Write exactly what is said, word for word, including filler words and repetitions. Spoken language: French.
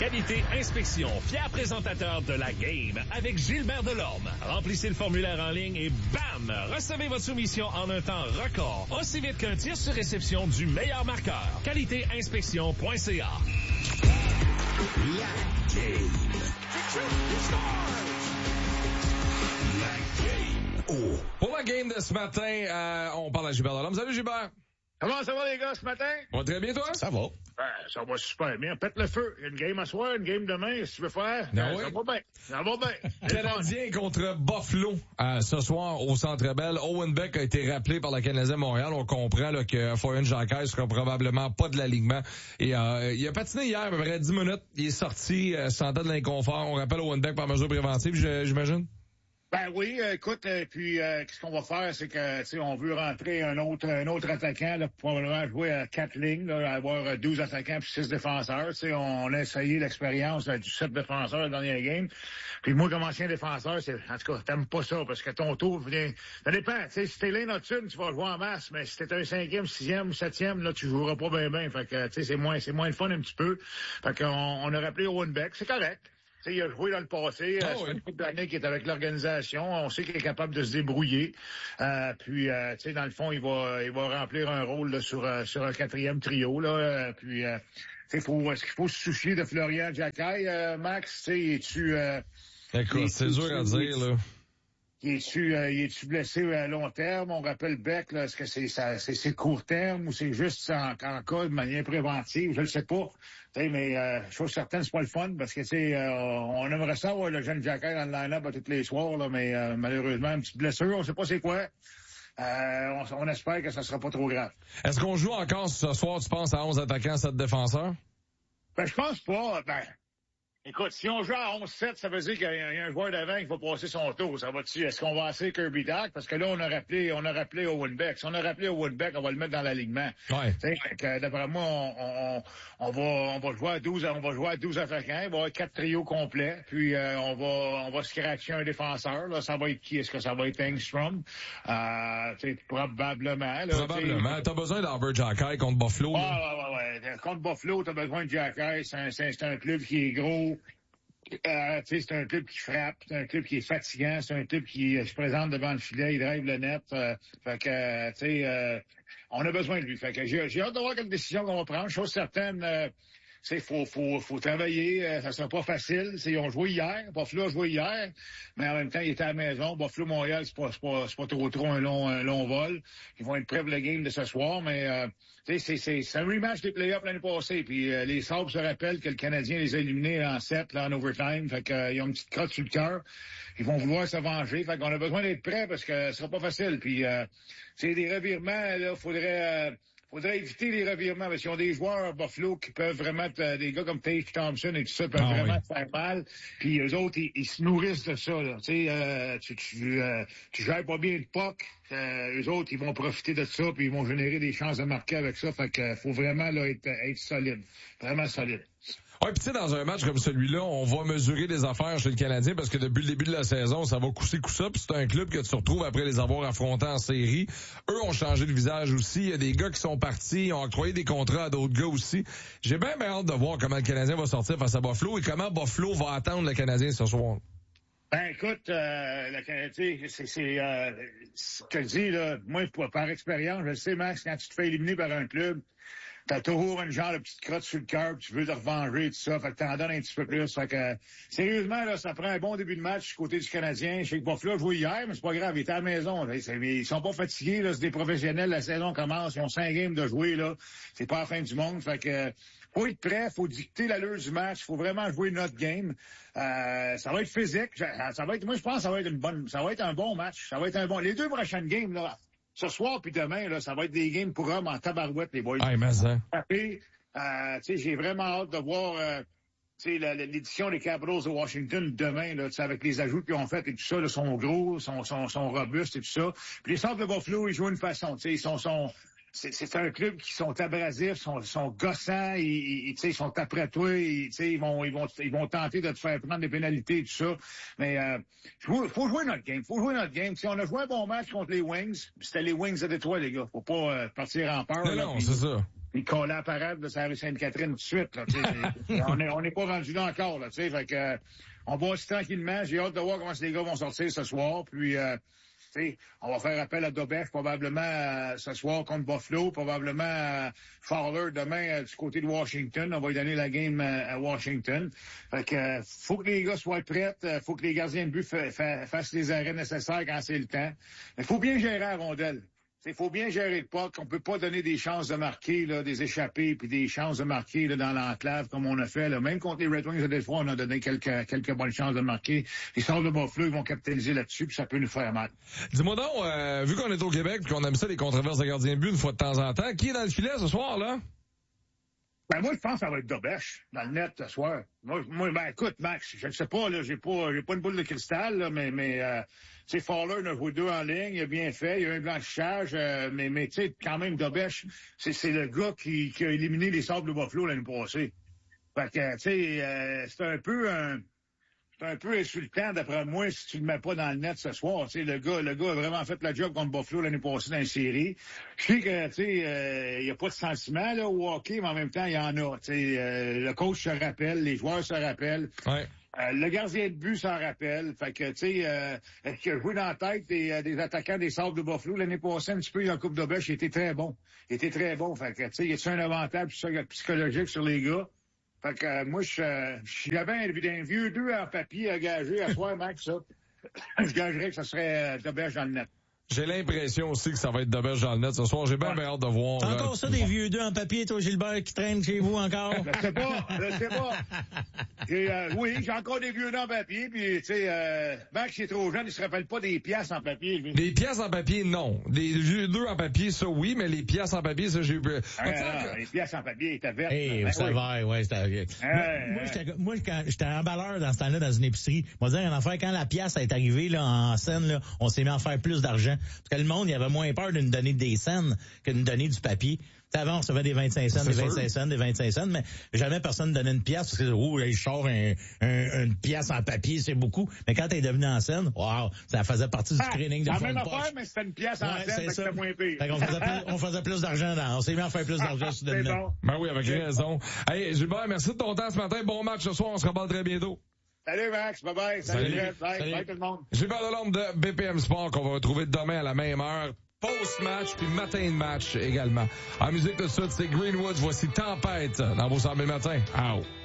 Qualité Inspection, fier présentateur de la game avec Gilbert Delorme. Remplissez le formulaire en ligne et bam! Recevez votre soumission en un temps record, aussi vite qu'un tir sur réception du meilleur marqueur. qualité inspection point c a. La game. La game. Oh. Pour la game de ce matin, euh, on parle à Gilbert Delorme. Salut Gilbert! Comment ça va les gars ce matin? On va très bien toi? Ça va. Ben, ça va super bien. Pète le feu. Il y a une game à soir, une game demain. Qu'est-ce que tu veux faire? Ben euh, oui. Ça va bien. Ça va bien. Canadien contre Buffalo euh, ce soir au Centre Bell. Owen Beck a été rappelé par le Canadien Montréal. On comprend là, que Foyan Jacques sera probablement pas de l'alignement. Et euh, il a patiné hier à peu près dix minutes. Il est sorti, euh, sentant de l'inconfort. On rappelle Owen Beck par mesure préventive, j'imagine? Ben oui, euh, écoute, euh, puis euh, qu'est-ce qu'on va faire, c'est que tu sais, on veut rentrer un autre un autre attaquant, là, pour probablement jouer à quatre lignes, là, avoir euh, douze attaquants puis six défenseurs. Tu sais, on a essayé l'expérience euh, du sept défenseurs la dernière game. Puis moi, comme ancien défenseur, c'est en tout cas, t'aimes pas ça parce que ton tour vient. Ça dépend. Tu sais, si t'es l'un une, tu vas jouer en masse, mais si t'es un cinquième, sixième ou septième, là, tu joueras pas bien bien. Fait que tu sais, c'est moins c'est moins le fun un petit peu. Fait qu'on on a rappelé Owen Beck, c'est correct. T'sais, il a joué dans le passé, oh, euh, oui. c'est une couple d'années qu'il est avec l'organisation. On sait qu'il est capable de se débrouiller. Euh, puis, euh, tu sais, dans le fond, il va, il va remplir un rôle là, sur euh, sur un quatrième trio. Là. Euh, puis, euh, tu sais, faut, est-ce qu'il faut se soucier de Florian Jacquet, euh, Max? Tu sais, es-tu euh, Écoute, c'est dur à dire là. Es-tu, euh, es-tu blessé à long terme? On rappelle Beck, là, est-ce que c'est ça, c'est, c'est court terme ou c'est juste en, en cas de manière préventive? Je ne sais pas. T'sais, mais euh, chose certaine, c'est pas le fun parce que tu sais, euh, on aimerait ça avoir le jeune Jacquet dans le line-up à tous les soirs, là, mais euh, malheureusement, une petite blessure, on sait pas c'est quoi. Euh, on, on espère que ça sera pas trop grave. Est-ce qu'on joue encore ce soir, tu penses, à onze attaquants, sept défenseurs? Ben, je pense pas. Ben, écoute, si on joue à onze sept, ça veut dire qu'il y a, il y a un joueur d'avant qui va passer son tour. Ça va-tu? Est-ce qu'on va essayer Kirby Dach? Parce que là, on a rappelé, on a rappelé Owen Beck. Si on a rappelé Owen Beck, on va le mettre dans l'alignement. Ouais. T'sais, que, d'après moi, on, on, on va, on va jouer à douze, on va jouer à douze attaquants. Il va y avoir quatre trios complets. Puis, euh, on va, on va scratcher un défenseur. Là, ça va être qui? Est-ce que ça va être Engstrom? Euh, t'sais, probablement, là. Probablement. T'as besoin d'Albert Jacquet contre Buffalo, là. Ah, ouais, ouais, ouais. Contre Buffalo, t'as besoin de Jacquet. C'est un, c'est, c'est un club qui est gros. Euh, tu sais, c'est un club qui frappe, c'est un club qui est fatigant, c'est un club qui euh, se présente devant le filet, il drive le net. Euh, fait que, euh, tu sais, euh, on a besoin de lui. Fait que j'ai, j'ai hâte de voir quelle décision qu'on va prendre. Chose certaine, euh, c'est faut, faut, faut travailler. Euh, ça sera pas facile. C'est, ils ont joué hier. Buffalo a joué hier, mais en même temps, ils étaient à la maison. Buffalo Montréal, c'est pas, c'est pas, c'est pas trop trop un long, un long vol. Ils vont être prêts pour le game de ce soir, mais euh, tu sais, c'est, c'est, c'est un rematch des playoffs l'année passée. Puis euh, les Sabres se rappellent que le Canadien les a éliminés en sept, là, en overtime. Fait que euh, ils ont une petite crotte sur le cœur. Ils vont vouloir se venger. Fait qu'on a besoin d'être prêts parce que ce sera pas facile. Puis euh, c'est des revirements, là, faudrait. Euh, Faudrait éviter les revirements parce qu'ils ont des joueurs Buffalo qui peuvent vraiment, euh, des gars comme Tage Thompson et tout ça peuvent ah, vraiment oui. te faire mal. Puis eux autres, ils, ils se nourrissent de ça. Là. Tu sais, euh, tu, tu, euh, tu gères pas bien le puck. Euh, eux autres, ils vont profiter de ça puis ils vont générer des chances de marquer avec ça. Fait que faut vraiment là être, être solide, vraiment solide. Ouais, puis tu sais, dans un match comme celui-là, on va mesurer des affaires chez le Canadien parce que depuis le début de la saison, ça va cousser coup ça, puis c'est un club que tu retrouves après les avoir affrontés en série. Eux ont changé de visage aussi. Il y a des gars qui sont partis, ils ont octroyé des contrats à d'autres gars aussi. J'ai bien, bien hâte de voir comment le Canadien va sortir face à Buffalo et comment Buffalo va attendre le Canadien ce soir. Ben écoute, euh, le Canadien, c'est, c'est euh, je te le dis, là, moi, par expérience, je le sais, Max, quand tu te fais éliminer par un club, t'as toujours une genre de petite crotte sur le cœur, tu veux te revenger, tout ça, fait que t'en donnes un petit peu plus. Fait que, sérieusement, là, ça prend un bon début de match du côté du Canadien. Je sais que Buffalo a joué hier, mais c'est pas grave, ils étaient à la maison. Là. Ils sont pas fatigués, là, c'est des professionnels, la saison commence, ils ont cinq games de jouer, là. C'est pas la fin du monde. Fait que, faut être prêt, faut dicter l'allure du match, faut vraiment jouer notre game. Euh, ça va être physique, ça va être, moi je pense que ça va être une bonne, ça va être un bon match, ça va être un bon. Les deux prochaines games là, ce soir puis demain là, ça va être des games pour hommes en tabarouette les boys. Ah, mais ça. Euh, tu sais, j'ai vraiment hâte de voir. Euh, tu sais, l'édition des Capitals de Washington demain, là, tu sais, avec les ajouts qu'ils ont fait et tout ça, là, sont gros, sont, sont, sont robustes et tout ça. Puis les Sabres de Buffalo, ils jouent une façon, tu sais, ils sont, sont c'est, c'est un club qui sont abrasifs, sont, sont gossants, ils, ils, ils sont après toi, ils, ils vont, ils vont, ils vont tenter de te faire prendre des pénalités et tout ça. Mais euh, faut, faut jouer notre game, faut jouer notre game. Si on a joué un bon match contre les Wings, c'était les Wings de Détroit, les gars. Faut pas euh, partir en peur. Non, là, non, pis, c'est ça. puis coller la parade de la rue Sainte-Catherine tout de suite. Là, on n'est on est pas rendu là encore. Là, fait que, euh, on va aussi tranquillement. J'ai hâte de voir comment les gars vont sortir ce soir. Puis, euh, on va faire appel à Dobech probablement euh, ce soir contre Buffalo, probablement à Fowler demain euh, du côté de Washington. On va lui donner la game euh, à Washington. Fait que euh, faut que les gars soient prêts, euh, faut que les gardiens de but fa- fa- fassent les arrêts nécessaires quand c'est le temps. Il faut bien gérer la rondelle. Il faut bien gérer le puck. On peut pas donner des chances de marquer, là, des échappées, puis des chances de marquer là, dans l'enclave comme on a fait. Là. Même contre les Red Wings, des fois, on a donné quelques, quelques bonnes chances de marquer. Les Sabres de Buffalo, ils vont capitaliser là-dessus, puis ça peut nous faire mal. Dis-moi donc, euh, vu qu'on est au Québec et qu'on aime ça, les controverses de gardien de but une fois de temps en temps, qui est dans le filet ce soir, là? Ben, moi, je pense que ça va être Dobech dans le net ce soir. Moi, moi ben, écoute, Max, je ne sais pas, là, j'ai pas, j'ai pas une boule de cristal, là, mais, mais, euh, tu sais, Fowler en a joué deux en ligne, il a bien fait, il y a eu un blanchissage, euh, mais, mais, tu sais, quand même, Dobech, c'est, c'est le gars qui, qui a éliminé les Sabres de Buffalo l'année passée. Fait que, tu sais, euh, c'est un peu un, c'est un peu insultant, d'après moi, si tu le mets pas dans le net ce soir. Tu sais, le gars, le gars a vraiment fait la job contre Buffalo l'année passée dans la série. Je sais que, tu sais, euh, il n'y a pas de sentiment, là, au hockey, mais en même temps, il y en a. Tu sais, euh, le coach se rappelle, les joueurs se rappellent. Ouais. Euh, le gardien de but s'en rappelle. Fait que, tu sais, euh, qui a joué dans la tête des, euh, des attaquants des Sabres de Buffalo l'année passée, un petit peu, il y a un coupe de bêche, il était très bon. Il était très bon. Fait que, tu sais, il y a un avantage psychologique sur les gars? Fait que euh, moi, je euh, si j'avais un, un vieux deux en papier à gager à soir, Max, ça, je gagerais que ce serait euh, Dobech dans le net. J'ai l'impression aussi que ça va être Dobech dans le net ce soir. J'ai bien, ouais. bien hâte de voir. T'as encore euh, ça, des vieux deux en papier, toi, Gilbert, qui traînent chez vous encore? Je sais pas, je sais pas. J'ai, euh, oui, j'ai encore des vieux deux en papier, puis tu sais, euh, Max, il est trop jeune, il se rappelle pas des pièces en papier, lui. Des pièces en papier, non. Des vieux deux en papier, ça oui, mais les pièces en papier, ça j'ai eu. Ah, non, non, les pièces en papier étaient vertes. Hey, ben, ça oui. va, ouais, c'était... Hey, moi, moi, hey. j'étais, moi, quand j'étais emballeur dans ce temps-là, dans une épicerie. Moi, dire une affaire, quand la pièce est arrivée, là, en scène, là, on s'est mis à faire plus d'argent. Parce que le monde, il avait moins peur de nous donner des scènes que de nous donner du papier. T'sais, avant, on recevait des vingt-cinq cents, C'est des sûr. vingt-cinq cents, des vingt-cinq cents, mais jamais personne ne donnait une pièce parce que, oh, là, je sors un, un, une pièce en papier, c'est beaucoup. Mais quand t'es devenu en scène, wow, ça faisait partie du Ah, screening de la fond même de affaire, poche. mais c'était une pièce en Ouais, scène, c'est fait que ça. c'était moins pire. Fait qu'on faisait plus, on faisait plus d'argent dans, on s'est mis à faire plus d'argent C'est soudainement. bon. Ben oui, avec raison. Hey, Gilbert, merci de ton temps ce matin. Bon match ce soir. On se reparle très bientôt. Salut, Max. Bye-bye. Salut, Salut. Jeff. Bye. Salut. Bye, tout le monde. Gilbert Delorme de B P M Sport qu'on va retrouver demain à la même heure. Post-match, puis matin de match également. En musique de suite, c'est Greenwood. Voici Tempête dans vos cent mille matins. Ow.